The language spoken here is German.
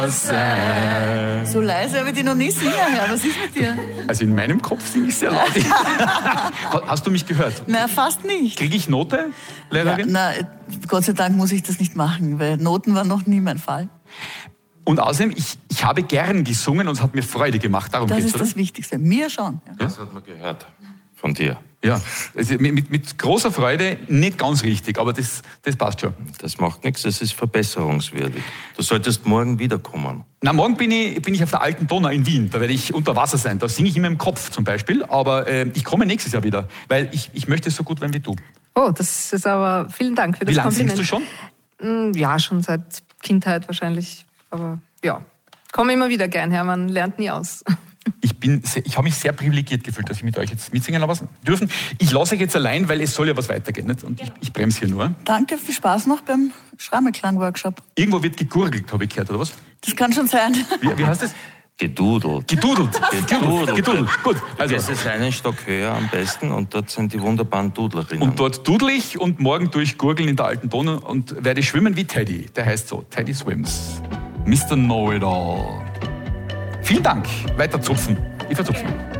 So leise habe ich dich noch nie singen hören. Was ist mit dir? Also in meinem Kopf singe ich sehr laut. Hast du mich gehört? Na, fast nicht. Kriege ich Note, Lehrerin? Ja, na, Gott sei Dank muss ich das nicht machen, weil Noten waren noch nie mein Fall. Und außerdem, ich habe gern gesungen und es hat mir Freude gemacht. Darum Das geht's, ist oder? das Wichtigste. Mir schon. Ja. Das hat man gehört von dir. Ja, also mit großer Freude, nicht ganz richtig, aber das passt schon. Das macht nichts, das ist verbesserungswürdig. Du solltest morgen wiederkommen. Na, morgen bin ich auf der Alten Donau in Wien, da werde ich unter Wasser sein. Da singe ich immer im Kopf zum Beispiel, aber ich komme nächstes Jahr wieder, weil ich möchte es so gut werden wie du. Oh, das ist aber, vielen Dank für das Wie lange Kompliment. singst du schon? Ja, schon seit Kindheit wahrscheinlich, aber ja. Komme immer wieder gern her, man lernt nie aus. Ich habe mich sehr privilegiert gefühlt, dass ich mit euch jetzt mitsingen habe dürfen. Ich lasse euch jetzt allein, weil es soll ja was weitergehen. Nicht? Und ich bremse hier nur. Danke, viel Spaß noch beim Schrammelklang-Workshop. Irgendwo wird gegurgelt, habe ich gehört, oder was? Das kann schon sein. Wie heißt das? Gedudelt. Gedudelt. Gut. Also. Das ist einen Stock höher am besten und dort sind die wunderbaren Dudlerinnen. Und dort dudel ich und morgen durchgurgeln in der Alten Donau und werde schwimmen wie Teddy. Der heißt so, Teddy Swims. Mr. Know-it-all. Vielen Dank. Weiter zupfen. Ich verzupfen.